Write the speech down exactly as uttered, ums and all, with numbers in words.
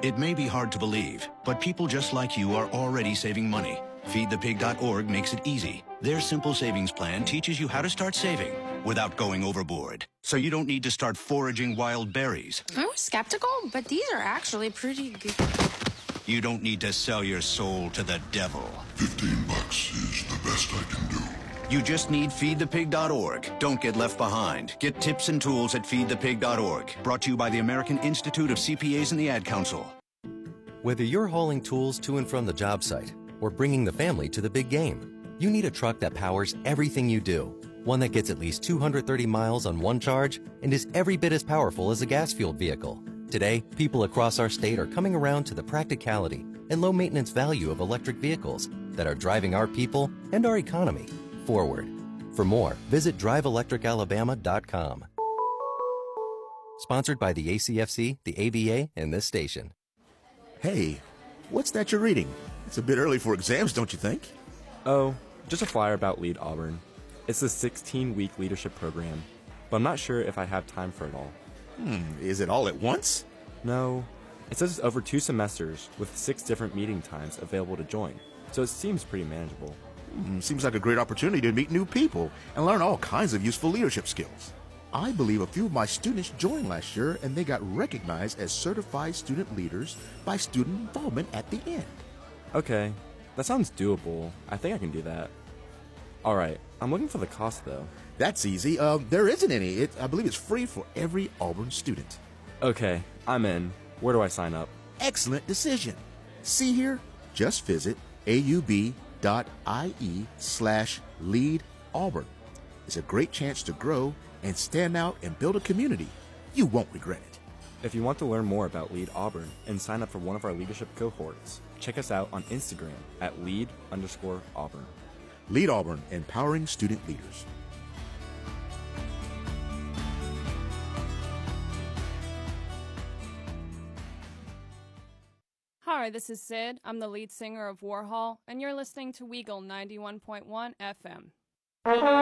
It may be hard to believe, but people just like you are already saving money. feed the pig dot org makes it easy. Their simple savings plan teaches you how to start saving without going overboard. So you don't need to start foraging wild berries. I was skeptical, but these are actually pretty good. You don't need to sell your soul to the devil. Fifteen bucks is the best I can do. You just need feed the pig dot org. Don't get left behind. Get tips and tools at feed the pig dot org. Brought to you by the American Institute of C P As and the Ad Council. Whether you're hauling tools to and from the job site or bringing the family to the big game, you need a truck that powers everything you do. One that gets at least two hundred thirty miles on one charge and is every bit as powerful as a gas-fueled vehicle. Today, people across our state are coming around to the practicality and low-maintenance value of electric vehicles that are driving our people and our economy forward. For more, visit drive electric alabama dot com. Sponsored by the A C F C, the A B A, and this station. Hey, what's that you're reading? It's a bit early for exams, don't you think? Oh, just a flyer about Lead Auburn. It's a sixteen-week leadership program, but I'm not sure if I have time for it all. Hmm, is it all at once? No, it says it's over two semesters with six different meeting times available to join, so it seems pretty manageable. Hmm, seems like a great opportunity to meet new people and learn all kinds of useful leadership skills. I believe a few of my students joined last year and they got recognized as certified student leaders by student involvement at the end. Okay, that sounds doable. I think I can do that. All right, I'm looking for the cost though. That's easy. Um, there isn't any. It, I believe it's free for every Auburn student. Okay, I'm in. Where do I sign up? Excellent decision. See here? Just visit aub.ie slash lead Auburn. It's a great chance to grow and stand out and build a community. You won't regret it. If you want to learn more about Lead Auburn and sign up for one of our leadership cohorts, check us out on Instagram at lead underscore Auburn. Lead Auburn, empowering student leaders. Hi, this is Sid. I'm the lead singer of Warhol, and you're listening to Weagle ninety-one point one F M.